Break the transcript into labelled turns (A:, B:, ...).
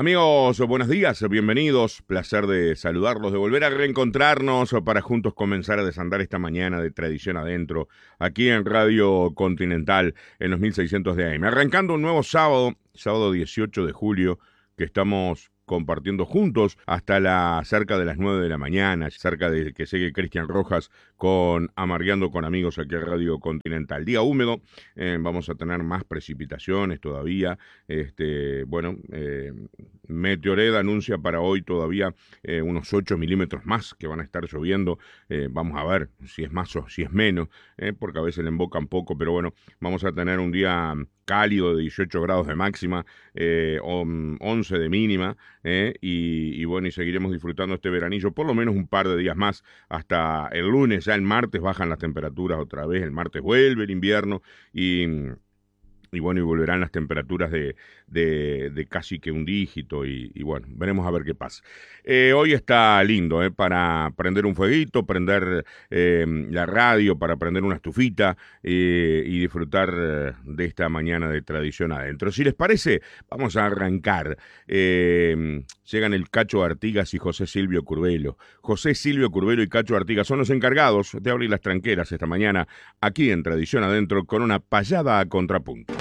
A: Amigos, buenos días, bienvenidos, placer de saludarlos, de volver a reencontrarnos para juntos comenzar a desandar esta mañana de Tradición Adentro, aquí en Radio Continental, en los 1600 de AM. Arrancando un nuevo sábado 18 de julio, que estamos compartiendo juntos hasta cerca de las 9 de la mañana, cerca de que llegue Cristian Rojas con Amargueando con Amigos aquí en Radio Continental. Día húmedo, vamos a tener más precipitaciones todavía. Meteored anuncia para hoy todavía unos 8 milímetros más que van a estar lloviendo. Vamos a ver si es más o si es menos, porque a veces le embocan poco, pero bueno, vamos a tener un día cálido de 18 grados de máxima, 11 de mínima, y bueno, y seguiremos disfrutando este veranillo por lo menos un par de días más hasta el lunes. Ya el martes bajan las temperaturas otra vez, el martes vuelve el invierno y bueno, y volverán las temperaturas de casi que un dígito y bueno, veremos a ver qué pasa. Hoy está lindo, para prender un fueguito, prender la radio, para prender una estufita y disfrutar de esta mañana de Tradición Adentro. Si les parece, vamos a arrancar. Llegan el Cacho Artigas y José Silvio Curvelo. José Silvio Curvelo y Cacho Artigas son los encargados de abrir las tranqueras esta mañana aquí en Tradición Adentro con una payada a contrapunto.